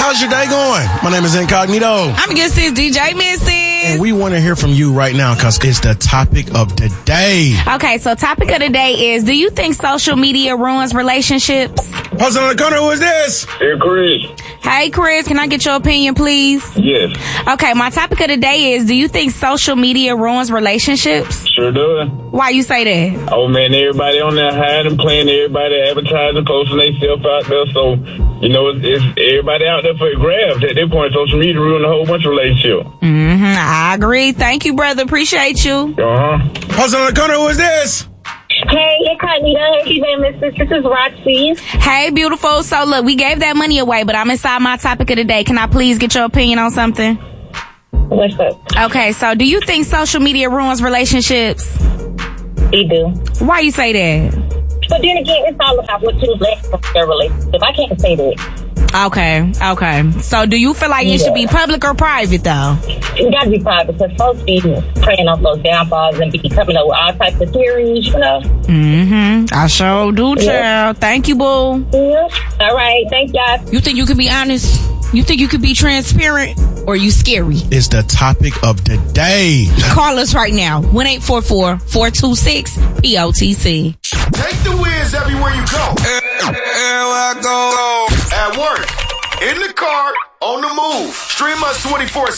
how's your day going? My name is Incognito. I'm good, sis. DJ Missy. And we want to hear from you right now because it's the topic of the day. Okay, so topic of the day is, do you think social media ruins relationships? Hustle on the corner, who is this? Hey, Chris. Hey, Chris, can I get your opinion, please? Yes. Okay, my topic of the day is, do you think social media ruins relationships? Sure does. Why you say that? Oh, man, everybody on there hiding, playing, everybody advertising, posting themselves out there. So, you know, it's everybody out there for grabs. At that point, social media ruined a whole bunch of relationships. I agree. Thank you, brother. Appreciate you. Hustle on the corner, who is this? Hey, Incognito. Hey, This is Roxy. Hey, beautiful. So, look, we gave that money away, but I'm inside my topic of the day. Can I please get your opinion on something? What's up? Okay, so do you think social media ruins relationships? It do. Why you say that? But then again, it's all about what you let from their relationship. I can't say that. Okay. So do you feel like it should be public or private, though? It got to be private because folks be preying on those downfalls and be coming up with all types of theories, you know? I sure do, child. Thank you, boo. Yeah. All right. Thank y'all. You think you can be honest? You think you can be transparent? Or you scary? It's the topic of the day. Call us right now. 1-844-426-POTC. Take the Wiz everywhere you go. Everywhere I go. At work, in the car, on the move. Stream us 24/7